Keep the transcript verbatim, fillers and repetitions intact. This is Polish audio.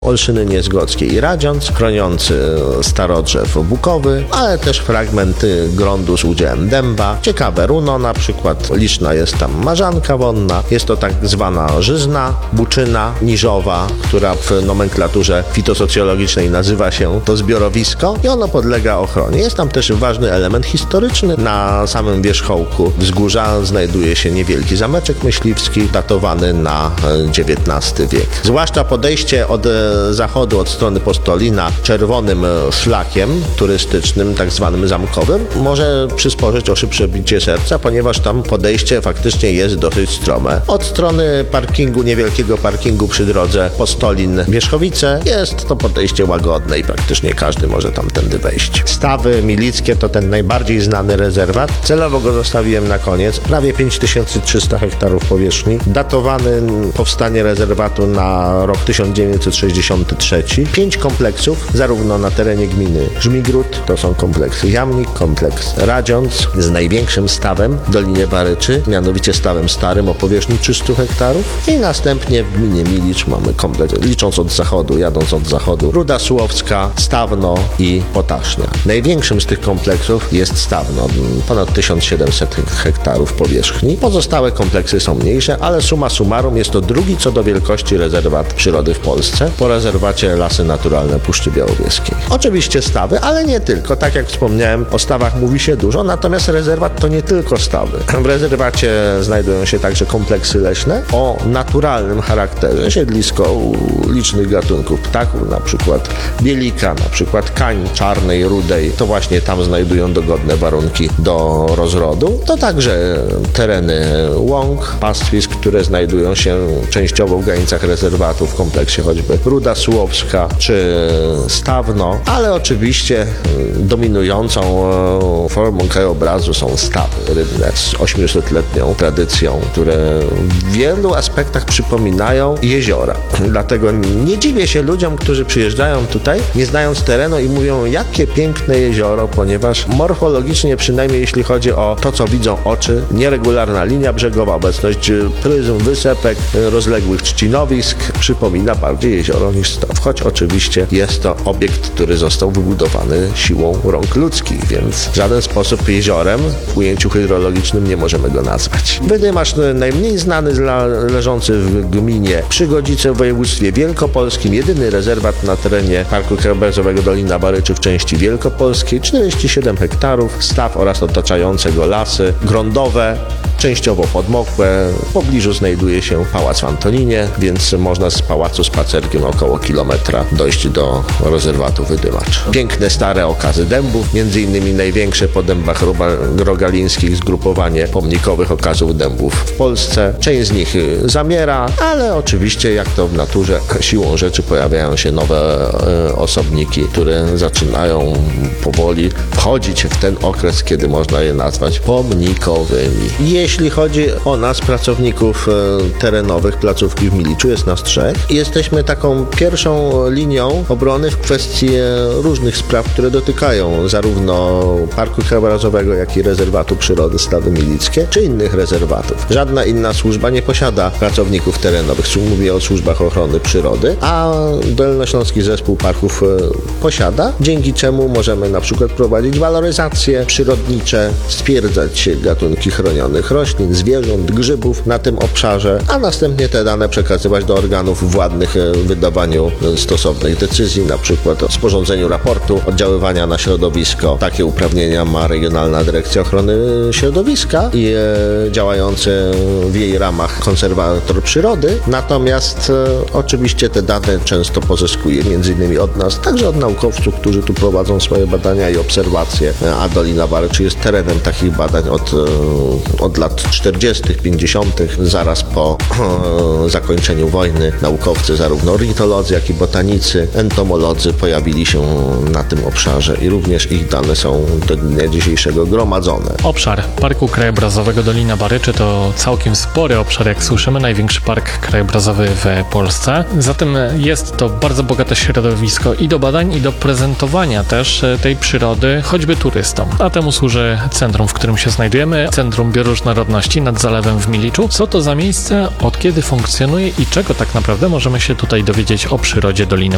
Olszyny Niezgodzkiej i Radziąc, chroniący starodrzew bukowy, ale też fragmenty gruntu z udziałem dęba, ciekawe runo na przykład, liczna jest tam marzanka wonna, jest to tak zwana żyzna, buczyna niżowa, która w nomenklaturze fitosocjologicznej nazywa się to zbiorowisko i ono podlega ochronie. Jest tam też ważny element historyczny. Na samym wierzchołku wzgórza znajduje się niewielki zameczek myśliwski, datowany na dziewiętnasty wiek. Zwłaszcza podejście od zachodu, od strony Postolina, czerwonym szlakiem turystycznym, tak zwanym zamkowym, może przysporzyć o szybsze bicie serca, ponieważ tam podejście faktycznie jest dosyć strome. Od strony parkingu, niewielkiego parkingu przy drodze Postolin-Wierzchowice jest to podejście łagodne i praktycznie każdy może tamtędy wejść. Stawy Milickie to ten najbardziej znany rezerwat. Celowo go zostawiłem na koniec. Prawie pięć tysięcy trzysta hektarów powierzchni. Datowany powstanie rezerwatu na rok tysiąc dziewięćset sześćdziesiąty trzeci. Pięć kompleksów, zarówno na terenie gminy Żmigród, to są kompleksy Jamnik, kompleks Radziąc z największym stawem w Dolinie Baryczy, mianowicie stawem starym o powierzchni trzysta hektarów i następnie w gminie Milicz mamy kompleks, licząc od zachodu, jadąc od zachodu, Ruda Sułowska, Stawno i Potasznia. Największym z tych kompleksów jest Stawno, ponad tysiąc siedemset hektarów powierzchni. Pozostałe kompleksy są mniejsze, ale summa summarum jest to drugi co do wielkości rezerwat przyrody w Polsce, po rezerwacie Lasy Naturalne Puszczy Białowieskiej. Oczywiście stawy, ale nie tylko. Tak jak wspomniałem, o stawach mówi się dużo, natomiast rezerwat to nie tylko stawy. W rezerwacie znajdują się także kompleksy leśne o naturalnym charakterze, siedlisko licznych gatunków ptaków, na przykład bielika, na przykład kań czarnej, rudej. To właśnie tam znajdują dogodne warunki do rozrodu. To także tereny łąk, pastwisk, które znajdują się częściowo w granicach rezerwatu, w kompleksie choćby Ruda Sułowska czy Stawno, ale oczywiście dominującą formą krajobrazu są stawy rybne z ośmiosetletnią tradycją, które w wielu aspektach przypominają jeziora. Dlatego nie dziwię się ludziom, którzy przyjeżdżają tutaj, nie znając terenu i mówią, jakie piękne jezioro, ponieważ morfologicznie, przynajmniej jeśli chodzi o to, co widzą oczy, nieregularna linia brzegowa, obecność pryzm, wysepek, rozległych trzcinowisk przypomina bardziej jezioro niż staw. Choć oczywiście jest to obiekt, który został wybudowany siłą rąk ludzkich, więc w żaden sposób jeziorem w ujęciu hydrologicznym nie możemy go nazwać. Wydymarz najmniej znany, leżący w gminie Przygodzice w województwie wielkopolskim, jedyny rezerwat na terenie Parku Krajobrazowego Dolina Baryczy w części wielkopolskiej, czterdzieści siedem hektarów, staw oraz otaczające go lasy gruntowe, częściowo podmokłe. W pobliżu znajduje się pałac w Antoninie, więc można z pałacu spacerkiem około kilometra dojść do rezerwatu Wydymacz. Piękne stare okazy dębów, między innymi największe po dębach rogalińskich zgrupowanie pomnikowych okazów dębów w Polsce. Część z nich zamiera, ale oczywiście jak to w naturze, siłą rzeczy pojawiają się nowe e, osobniki, które zaczynają powoli wchodzić w ten okres, kiedy można je nazwać pomnikowymi. Jeśli chodzi o nas, pracowników e, terenowych placówki w Miliczu, jest nas trzech. Jesteśmy taką pierwszą linią obrony w kwestii różnych spraw, które dotykają zarówno Parku Krajobrazowego, jak i Rezerwatu Przyrody Stawy Milickie, czy innych rezerwatów. Żadna inna służba nie posiada pracowników terenowych. Mówię o służbach ochrony przyrody, a Dolnośląski Zespół Parków posiada, dzięki czemu możemy na przykład prowadzić waloryzacje przyrodnicze, stwierdzać gatunki chronionych roślin, zwierząt, grzybów na tym obszarze, a następnie te dane przekazywać do organów władnych w wydawaniu stosownych decyzji, na przykład o sporządzeniu raportu oddziaływania na środowisko. Takie uprawnienia ma Regionalna Dyrekcja Ochrony Środowiska i e, działający w jej ramach konserwator przyrody. Natomiast e, oczywiście te dane często pozyskuje między innymi od nas, także od naukowców, którzy tu prowadzą swoje badania i obserwacje, a Dolina Baryczy jest terenem takich badań od, e, od lat czterdziestych, pięćdziesiątych, zaraz po e, zakończeniu wojny. Naukowcy, zarówno ornitolodzy, jak i botanicy, entomolodzy pojawili się na tym obszarze i również ich dane są do dnia dzisiejszego gromadzone. Obszar Parku Krajobrazowego Dolina Baryczy to całkiem spory obszar, jak słyszymy, największy park krajobrazowy w Polsce. Zatem jest to bardzo bogate środowisko i do badań, i do prezentowania też tej przyrody, choćby turystom. A temu służy centrum, w którym się znajdujemy, Centrum Bioróżnorodności nad Zalewem w Miliczu. Co to za miejsce, od kiedy funkcjonuje i czego tak naprawdę możemy się tutaj dowiedzieć o przyrodzie Doliny